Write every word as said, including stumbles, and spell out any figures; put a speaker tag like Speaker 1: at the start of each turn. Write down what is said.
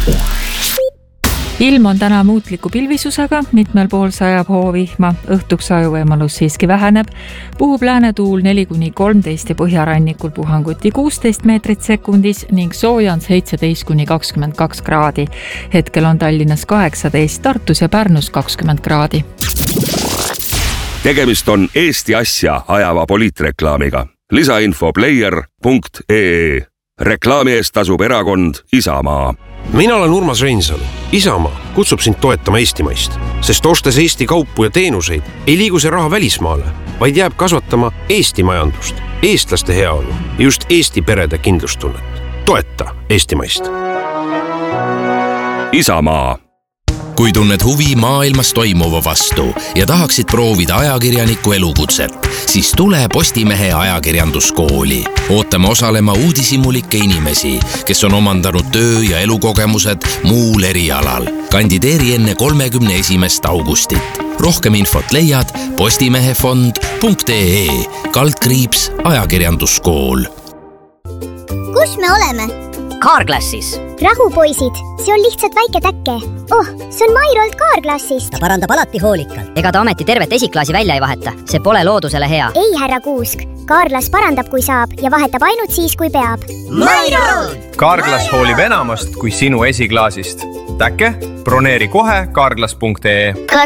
Speaker 1: Ilm on täna muutliku pilvisusega, mitmel pool sajab hoovihma, õhtuks ajuvõimalus siiski väheneb, puhub läänetuul neli kuni kolmteist ja põhjarannikul puhanguti kuusteist meetrit sekundis ning sooja on seitseteist kuni kakskümmend kaks kraadi. Hetkel on Tallinnas kaheksateist, Tartus ja Pärnus kakskümmend kraadi.
Speaker 2: Tegemist on Eesti asja ajava poliitreklaamiga. Lisainfo player punkt ee. Reklaami eest tasub erakond Isamaa.
Speaker 3: Mina olen Urmas Reinsalu. Isamaa kutsub sind toetama Eestimaist, sest ostes Eesti kaupu ja teenuseid ei liigu see raha välismaale, vaid jääb kasvatama Eesti majandust, eestlaste heaolu ja just Eesti perede kindlustunnet. Toeta Eestimaist.
Speaker 2: Isamaa.
Speaker 4: Kui tunned huvi maailmas toimuva vastu ja tahaksid proovida ajakirjaniku elukutset, siis tule Postimehe ajakirjanduskooli. Ootame osalema uudishimulikke inimesi, kes on omandanud töö- ja elukogemused muul erialal. Kandideeri enne kolmekümne esimest augustit. Rohkem infot leiad postimehefond punkt ee kaldkriips ajakirjanduskool.
Speaker 5: Kus me oleme?
Speaker 6: Carglassis.
Speaker 5: Rahu, poisid, see on lihtsalt väike täkke. Oh, see on Mairolt Carglassist.
Speaker 6: Ta parandab alati hoolikalt. Ega ta ameti tervet esiklaasi välja ei vaheta. See pole loodusele hea.
Speaker 5: Ei, härra Kuusk. Carglass parandab, kui saab ja vahetab ainult siis, kui peab.
Speaker 6: Mairolt!
Speaker 7: Carglass hoolib enamast kui sinu esiklaasist. Täkke? Broneeri kohe carglass punkt ee.